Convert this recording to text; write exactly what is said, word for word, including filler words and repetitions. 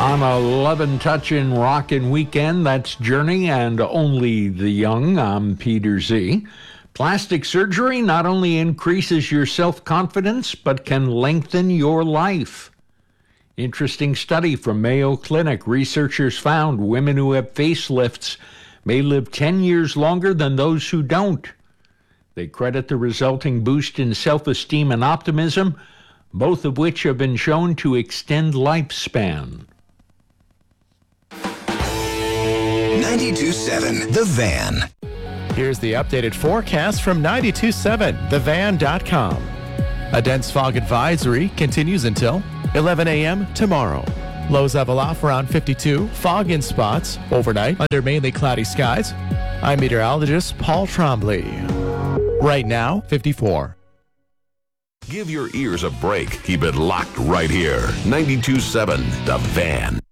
On a lovin' touchin' rockin' weekend, that's Journey and Only the Young. I'm Peter Z. Plastic surgery not only increases your self-confidence, but can lengthen your life. Interesting study from Mayo Clinic. Researchers found women who have facelifts may live ten years longer than those who don't. They credit the resulting boost in self-esteem and optimism, both of which have been shown to extend lifespan. ninety-two point seven The Van. Here's the updated forecast from ninety-two point seven the van dot com. A dense fog advisory continues until eleven a.m. tomorrow. Lows level off around fifty-two, fog in spots overnight under mainly cloudy skies. I'm meteorologist Paul Trombley. Right now, fifty-four. Give your ears a break. Keep it locked right here. ninety-two point seven The Van.